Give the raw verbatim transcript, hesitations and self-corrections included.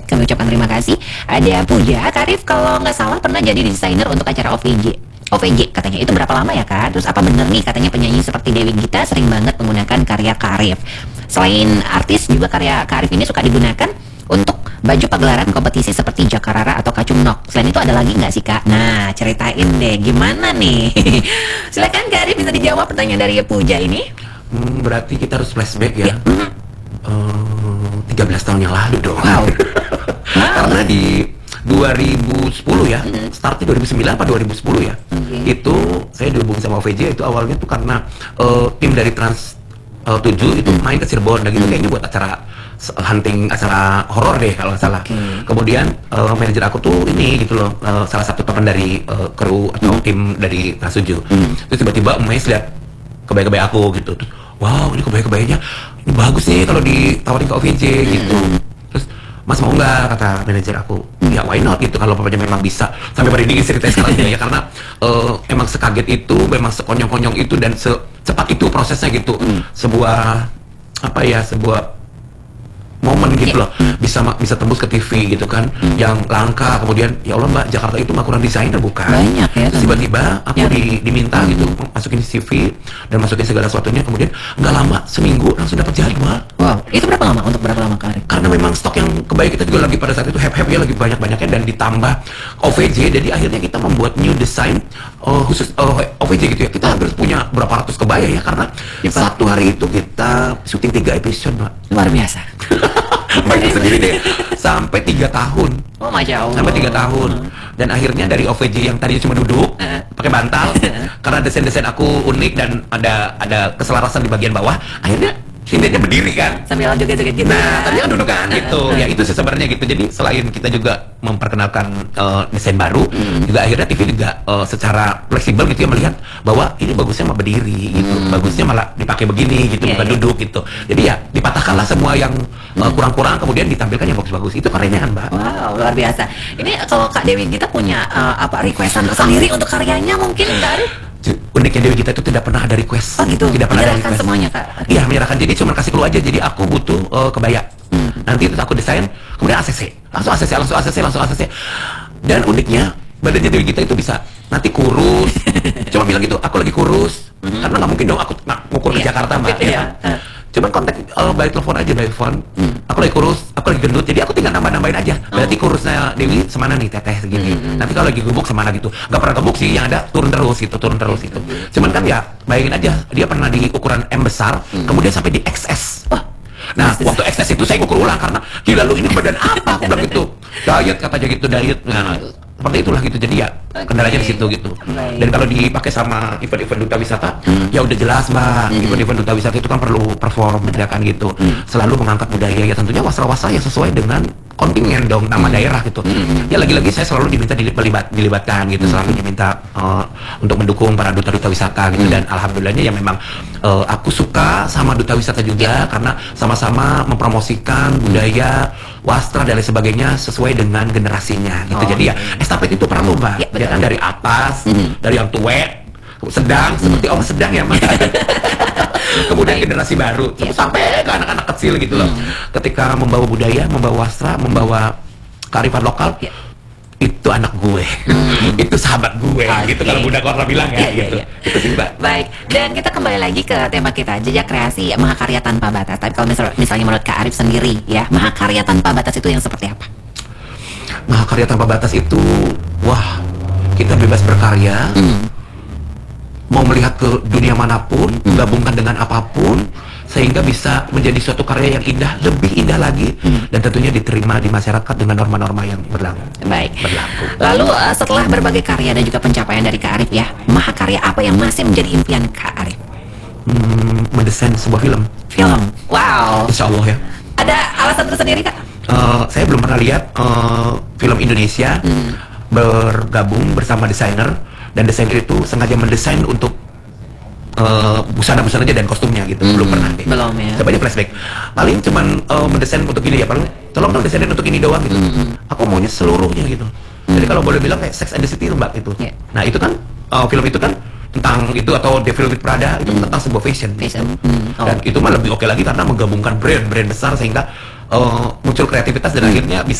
Kami ucapkan terima kasih. Ada Puja, Kak Arif kalau nggak salah pernah jadi desainer untuk acara O V J. O V J katanya, itu berapa lama ya Kak? Terus apa bener nih katanya penyanyi seperti Dewi Gita sering banget menggunakan karya Kak Arif? Selain artis juga karya Kak Arif ini suka digunakan untuk baju pagelaran kompetisi seperti Jakarta atau Kacumnok. Selain itu ada lagi nggak sih Kak? Nah ceritain deh gimana nih. Silakan Kak Arif bisa dijawab pertanyaan dari Puja ini. Hmm, berarti kita harus flashback ya. Ya. Mm. Uh, tiga belas tahun yang lalu dong. Wow. Wow. Karena di dua ribu sepuluh ya, mm. startnya dua ribu sembilan apa dua ribu sepuluh ya. Okay. Itu saya dihubungi sama O V J itu awalnya tuh karena uh, tim dari Trans uh, tujuh itu mm. main ke Cirebon dan gitu mm. kayaknya buat acara hunting, acara horor deh kalau nggak salah. Okay. Kemudian uh, manajer aku tuh ini gitu loh, uh, salah satu teman dari uh, kru atau mm. tim dari Trans tujuh. Mm. Terus tiba-tiba Mes lihat kebaya-kebaya aku gitu. Terus, wow, ini kebaya-kebayanya ini bagus nih kalau ditawarin ke O V J mm. gitu. Terus Mas mau nggak, kata manajer aku. Ya why not gitu kalau papanya memang bisa. Sampai merinding ceritanya sekarang ya karena uh, emang sekaget itu, memang sekonyong-konyong itu dan secepat itu prosesnya gitu. Mm. Sebuah apa ya, sebuah momen gitu loh, bisa bisa tembus ke T V gitu kan, hmm. yang langka. Kemudian ya Allah Mbak, Jakarta itu mah kurang desainer bukan? Banyak ya. Tiba-tiba aku ya. di, diminta hmm. gitu masukin C V dan masukin segala sesuatunya. Kemudian nggak lama, seminggu langsung dapat jadwal. Wow, itu berapa lama? Untuk berapa lama Kak? Karena memang stok yang kebaya kita juga lagi pada saat itu have-have ya, lagi banyak-banyaknya dan ditambah O V J. Jadi akhirnya kita membuat new design uh, khusus uh, O V J gitu ya. Kita hampir punya berapa ratus kebaya ya, karena ya, satu hari itu kita syuting tiga episode Mbak. Luar biasa. Banyak sendiri deh, sampai tiga tahun. Oh Masya Allah. Sampai tiga tahun. Dan akhirnya dari O V J yang tadinya cuma duduk uh. pakai bantal, karena desain-desain aku unik dan ada ada keselarasan di bagian bawah, akhirnya sindennya berdiri kan, sambil joget-joget gitu. Nah, tadi kan duduk kan gitu. Ya itu sih sebenarnya gitu. Jadi selain kita juga memperkenalkan uh, desain baru, mm. juga akhirnya T V juga uh, secara fleksibel gitu ya melihat bahwa ini bagusnya malah berdiri gitu, mm. bagusnya malah dipakai begini gitu, yeah, bukan yeah. duduk gitu. Jadi ya dipatahkanlah semua yang uh, kurang-kurang, kemudian ditampilkan yang bagus-bagus. Itu kerennya kan Mbak. Wow, luar biasa. Ini kalau Kak Dewi kita punya uh, apa requestan sendiri untuk karyanya mungkin Kak? Uniknya Dewi kita itu tidak pernah ada request. Oh gitu. Tidak pernah ada request semuanya Kak. Iya, menyerahkan. Jadi cuma kasih clue aja. Jadi aku butuh uh, kebaya. Hmm. Nanti itu aku desain, kemudian A C C. Langsung A C C, langsung A C C, langsung A C C. Dan uniknya badannya Dewi kita itu bisa nanti kurus. Cuma bilang gitu, aku lagi kurus. Hmm. Karena nggak mungkin dong aku ngukur ke yeah. Jakarta Mbak. Gitu, ya. Ya. Cuman kontak uh, by telepon aja, by phone. Hmm. Aku lagi kurus, aku lagi gendut, jadi aku tinggal nambah-nambahin aja. Berarti kurusnya Dewi semana nih, teteh segini. Hmm. Nanti kalau lagi gemuk semana gitu. Gak pernah gemuk sih, yang ada turun terus gitu, turun terus gitu. Hmm. Cuman kan ya, bayangin aja, dia pernah di ukuran M besar, hmm. kemudian sampai di X S. Wah. Nah, waktu X S itu saya ukur ulang karena gila lu ini badan apa? Aku bilang gitu. Diet katanya gitu, diet. Nah, seperti itulah gitu. Jadi ya kendalanya di situ gitu. Baik. Dan kalau dipakai sama event-event duta wisata, hmm. ya udah jelas Mbak. Hmm. Event-event duta wisata itu kan perlu perform, ya kan gitu. Hmm. Selalu mengangkat budaya ya, tentunya wasra-wasra yang sesuai dengan kontingen dong, nama hmm. daerah gitu. Hmm. Ya lagi-lagi saya selalu diminta dilibat, dilibatkan gitu, hmm. selalu diminta uh, untuk mendukung para duta-duta wisata gitu. Hmm. Dan alhamdulillahnya ya memang uh, aku suka sama duta wisata juga, ya. Karena sama-sama mempromosikan budaya, wastra dan lain sebagainya sesuai dengan generasinya gitu. Oh. Jadi ya estafet itu perlu Mbak. Ya, ya kan dari atas, hmm. dari yang tua, sedang, hmm. seperti orang sedang ya Mbak. Kemudian generasi baru, yeah. sampai ke anak-anak kecil gitu loh. Hmm. Ketika membawa budaya, membawa wastra, membawa kearifan lokal, yeah. itu anak gue, hmm. itu sahabat gue, okay. gitu kalau Bunda Korla bilang ya, yeah, gitu. Yeah, yeah. Itu sih Mbak. Baik, dan kita kembali lagi ke tema kita, jejak kreasi mahakarya tanpa batas. Tapi kalau misal, misalnya menurut Kak Arif sendiri, ya mahakarya tanpa batas itu yang seperti apa? Mahakarya tanpa batas itu, wah, kita bebas berkarya. Hmm. Mau melihat ke dunia manapun, hmm. gabungkan dengan apapun, sehingga bisa menjadi suatu karya yang indah, lebih indah lagi, hmm. dan tentunya diterima di masyarakat dengan norma-norma yang berlaku. Baik. Berlaku. Lalu uh, setelah berbagai karya dan juga pencapaian dari Kak Arif ya, mahakarya apa yang masih menjadi impian Kak Arif? Hmm, mendesain sebuah film. Film. Wow. Insya Allah ya. Ada alasan tersendiri Kak? Uh, saya belum pernah lihat uh, film Indonesia hmm. bergabung bersama desainer. Dan desainer itu sengaja mendesain untuk uh, busana-busananya dan kostumnya gitu. Hmm, belum pernah deh. Belum ya. Coba aja flashback. Paling cuman uh, mendesain untuk ini ya, paling tolong dong desainin untuk ini doang gitu. Hmm. Aku maunya seluruhnya gitu. Hmm. Jadi kalau boleh bilang kayak Sex and the City Mbak itu. Yeah. Nah itu kan uh, film itu kan tentang itu, atau Devil with Prada itu hmm. tentang sebuah fashion. Fashion. Hmm. Oh. Dan itu mah lebih oke lagi karena menggabungkan brand-brand besar sehingga uh, muncul kreativitas dan hmm. akhirnya bisa